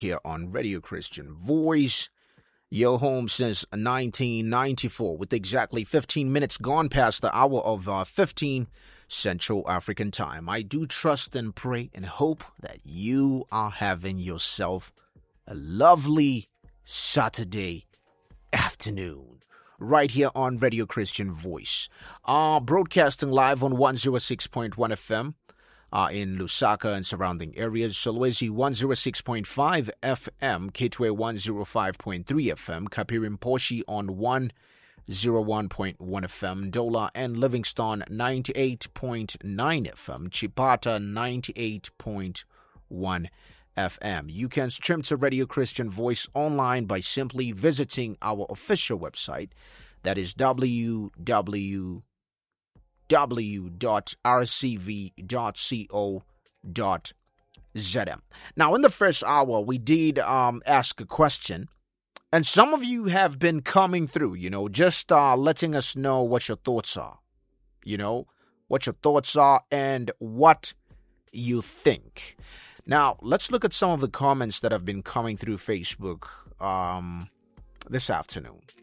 here on Radio Christian Voice, your home since 1994, with exactly 15 minutes gone past the hour of 15 Central African Time. I do trust and pray and hope that you are having yourself a lovely Saturday afternoon right here on Radio Christian Voice. Broadcasting live on 106.1 FM in Lusaka and surrounding areas, Solwezi 106.5 FM, Kitwe 105.3 FM, Kapirimposhi on 101.1 FM, Dola and Livingston 98.9 FM, Chipata 98.1 FM. You can stream to Radio Christian Voice online by simply visiting our official website, that is www.rcv.co.zm. Now, in the first hour, we did ask a question, and some of you have been coming through, just letting us know what your thoughts are, and what you think. Now, let's look at some of the comments that have been coming through Facebook this afternoon.